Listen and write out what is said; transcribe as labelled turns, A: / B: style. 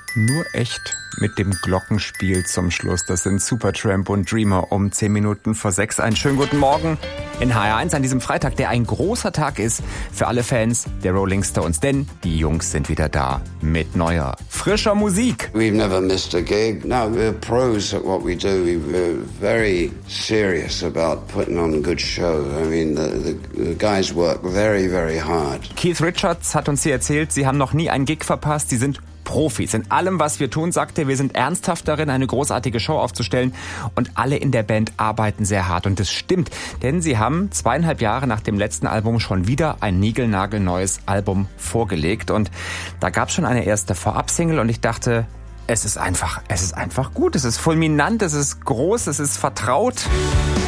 A: Nur echt mit dem Glockenspiel zum Schluss. Das sind Supertramp und Dreamer um 10 Minuten vor 6. Einen schönen guten Morgen in HR1 an diesem Freitag, der ein großer Tag ist für alle Fans der Rolling Stones. Denn die Jungs sind wieder da mit neuer, frischer Musik.
B: We've never missed a gig. No, we're pros at what we do. We're very serious about putting on a good show. I mean, the guys work very, very hard.
A: Keith Richards hat uns hier erzählt, sie haben noch nie einen Gig verpasst. Sie sind Profis. In allem, was wir tun, sagt er, wir sind ernsthaft darin, eine großartige Show aufzustellen und alle in der Band arbeiten sehr hart. Und das stimmt, denn sie haben 2,5 Jahre nach dem letzten Album schon wieder ein niegelnagelneues Album vorgelegt und da gab es schon eine erste Vorab-Single und ich dachte, es ist einfach gut, es ist fulminant, es ist groß, es ist vertraut.